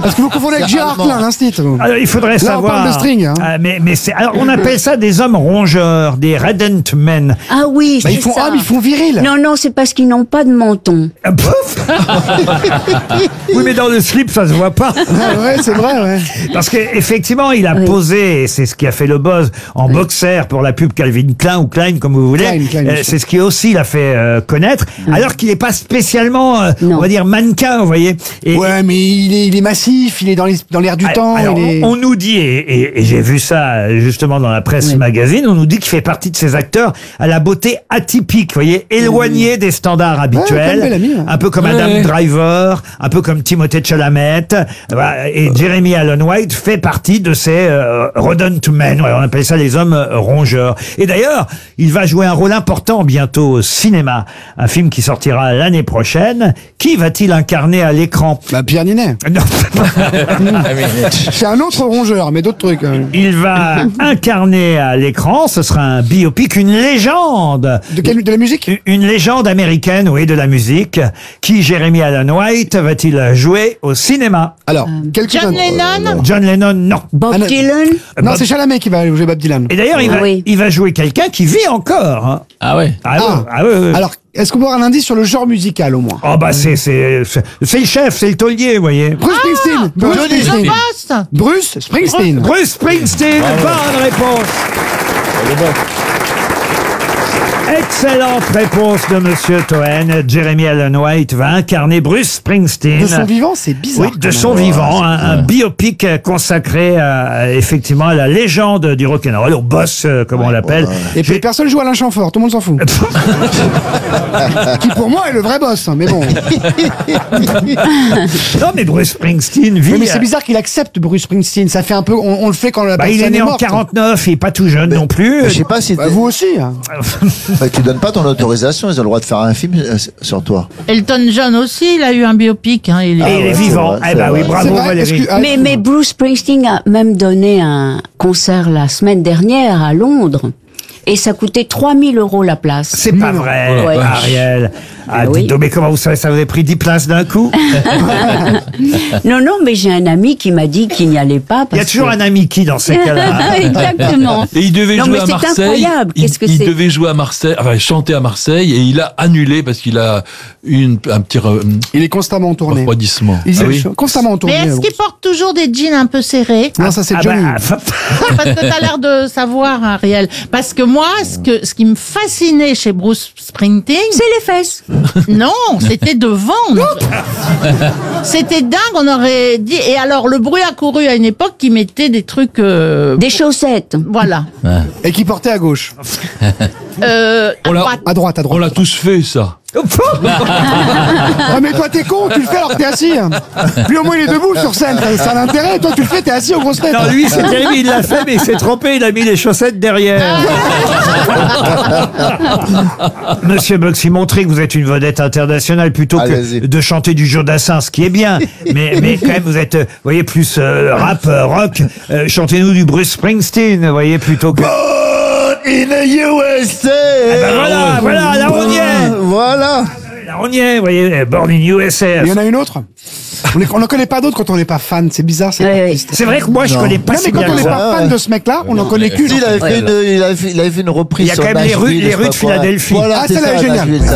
Parce que vous confondez avec Gérard Klein, l'instit. Alors, il faudrait Là, on savoir. parle de string. Hein. Mais c'est, alors, on appelle ça des hommes rongeurs, des redent men. Ah oui, Bah, c'est ils font ça. homme, ils font viril. Non, c'est parce qu'ils n'ont pas de menton. Ah, pouf. Oui, mais dans le slip, ça se voit pas. Ah ouais, c'est vrai, ouais. Parce qu'effectivement, il a Oui. posé, et c'est ce qui a fait le buzz, en boxer pour la pub Calvin Klein ou Klein, comme vous voulez. Klein, bien sûr. C'est ce qui aussi l'a fait connaître, alors qu'il n'est pas spécialement, Non. on va dire, mannequin, vous voyez. Et, Ouais, mais il est massif, il est dans l'air du temps. alors, il est... on nous dit, et j'ai vu ça justement dans la presse Oui. magazine, on nous dit qu'il fait partie de ces acteurs à la beauté atypique, vous voyez, éloigné des standards habituels, comme Bellamy, ouais. un peu comme Adam Driver, un peu comme Timothée Chalamet, voilà, et Jeremy Allen White fait partie de ces rodent men, ouais, on appelle ça les hommes rongeurs. Et d'ailleurs, il va jouer un rôle important bientôt au cinéma, un film qui sortira l'année prochaine. Qui va-t-il incarner à l'écran? Bah, Pierre Ninet. Non. C'est un autre rongeur, mais d'autres trucs. Il va incarner à l'écran, ce sera un biopic, une légende. De la musique? Une légende américaine, oui, de la musique. Qui, Jeremy Allen White, va-t-il jouer au cinéma? Alors, John Lennon. John Lennon, non. Bob non. Dylan. Non, Bob- c'est Chalamet qui va jouer Bob Dylan. Et d'ailleurs, Oui. il va jouer quelqu'un qui vit encore. Hein. Ah ouais. Ah, Ah. ouais, ah ouais, ouais. Alors, est-ce qu'on peut avoir un indice sur le genre musical au moins? Oh bah c'est le chef, c'est le taulier, vous voyez. Bruce Springsteen. Bruce Joe Springsteen. Boss. Bruce Springsteen. Bruce Springsteen, bonne réponse. Excellente réponse de Monsieur Toen. Jeremy Allen White va incarner Bruce Springsteen. De son vivant, c'est bizarre. Oui, de quand son même. vivant, un biopic consacré effectivement à la légende du rock'n'roll, au boss comme on l'appelle. Et puis personne joue Alain Chamfort, tout le monde s'en fout. Qui pour moi est le vrai boss, hein, mais bon. Non mais Bruce Springsteen vit. Oui, mais c'est bizarre qu'il accepte Bruce Springsteen. Ça fait un peu, on le fait quand la Bah, personne il est né en morte. 49, il est pas tout jeune non plus. Je sais pas si Bah, vous aussi. Hein. tu donnes pas ton autorisation, ils ont le droit de faire un film sur toi. Elton John aussi, il a eu un biopic. Hein, Et il est ouais, vivant. c'est Eh ben vrai, oui, c'est bravo C'est vrai, Valérie. parce que- Mais Bruce Springsteen a même donné un concert la semaine dernière à Londres. Et ça coûtait 3 000 € la place. C'est pas vrai, Ouais. Ariel. Ah, Oui. dites donc, mais comment vous savez, ça vous a pris 10 places d'un coup? Non, mais j'ai un ami qui m'a dit qu'il n'y allait pas. Il y a parce toujours que... un ami qui dans ces cas-là. Exactement. Et il devait Non, jouer mais à c'est Marseille. incroyable. Qu'est-ce que il c'est devait jouer à Marseille, enfin chanter à Marseille, et il a annulé parce qu'il a eu un petit Il est constamment en tournée. refroidissement. Il Ah est oui. constamment en tournée. Mais est-ce qu'il porte toujours des jeans un peu serrés? Non, ça c'est Ah Johnny. bah, Parce que t'as l'air de savoir, Ariel. Parce que moi, ce qui me fascinait chez Bruce Springsteen, C'est les fesses. non, c'était devant. C'était dingue, on aurait dit. Et alors, le bruit a couru à une époque qui mettait des trucs. Des chaussettes. Voilà. Et qui portait à gauche. À On l'a- droite. À droite, à On droite. l'a tous fait, ça. Ah, mais toi t'es con, tu le fais alors que t'es assis. Puis au moins il est debout sur scène, ça a l'intérêt. Toi tu le fais, t'es assis aux grosses têtes. non, lui, c'est terrible, il l'a fait, mais il s'est trompé, il a mis les chaussettes derrière. Monsieur Boxy, montrez que vous êtes une vedette internationale plutôt Allez-y. que de chanter du Jodassin, ce qui est bien. Mais quand même, vous êtes, vous voyez, plus rap, rock. Chantez-nous du Bruce Springsteen, vous voyez, plutôt que... In the USA. ben voilà, là on y est. Voilà. Là, on y est, vous voyez, Born in USA. Il y en a une autre. On n'en connaît pas d'autres quand on n'est pas fan, c'est bizarre. C'est Ouais, ouais. C'est vrai que moi, je connais pas Non, si mais quand bien on que n'est ça. pas fan de ce mec-là, on n'en connaît qu'une. Il avait fait une reprise. Il y a sur quand même les rues Nashville, de je sais pas quoi. Philadelphie. Voilà, Ah, c'est celle-là ça, est géniale. Nashville,